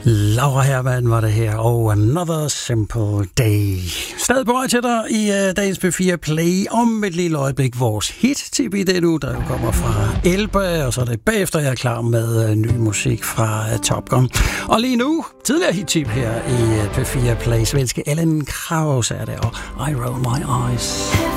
Laura Hermann var det her, og Another Simple Day. Stadig på vej til dig i dagens P4 Play. Om et lille øjeblik vores hit-tip i den uge, der jo kommer fra Elba, og så er det bagefter, jeg er klar med ny musik fra Top Gun. Og lige nu, tidligere hit-tip her i P4 Play, svenske Ellen Krause er det, og I Roll My Eyes.